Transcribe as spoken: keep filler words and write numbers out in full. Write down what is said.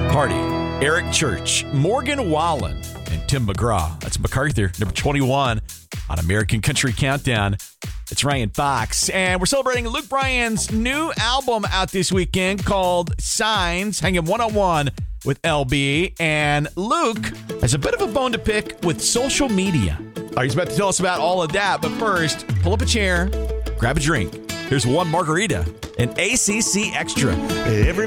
Hardy, Eric Church, Morgan Wallen, and Tim McGraw. That's MacArthur, number twenty-one on American Country Countdown. It's Ryan Fox, and we're celebrating Luke Bryan's new album out this weekend called Signs, hanging one-on-one with L B. And Luke has a bit of a bone to pick with social media. Oh, he's about to tell us about all of that, but first, pull up a chair, grab a drink. Here's one margarita, an A C C Extra. Every